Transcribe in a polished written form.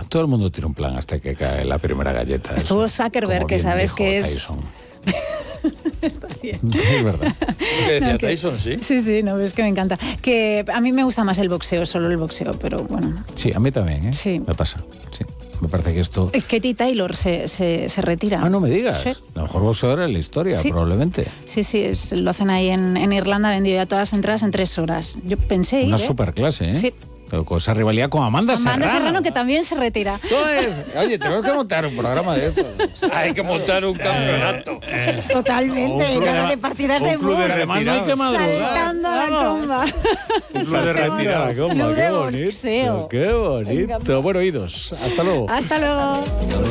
Todo el mundo tiene un plan hasta que cae la primera galleta. Estuvo eso, Zuckerberg, como que bien sabes dijo que es... Tyson. Está bien. Es verdad. ¿Qué decía No, que- Tyson, sí? Sí, no, es que me encanta. Que a mí me gusta más el boxeo, solo el boxeo, pero bueno. Sí, a mí también, ¿eh? Sí. Me pasa. Sí. Me parece que esto... Katie Taylor se retira. Ah, no me digas. Sí. La mejor boxeadora de la historia, Sí. probablemente. Sí, lo hacen ahí en Irlanda, vendido ya todas las entradas en 3 horas. Yo pensé ir, Una ¿eh? superclase, ¿eh? Sí. Pero con esa rivalidad con Amanda Serrano. que también se retira. Oye, tenemos que montar un programa de estos. Hay que montar un campeonato. Totalmente, nada de partidas de club de box. Además, no hay que madrugar. Saltando a la comba. Un club de retirada. Club de boxeo. Qué bonito. Venga. Bueno, oídos. Hasta luego. Hasta luego.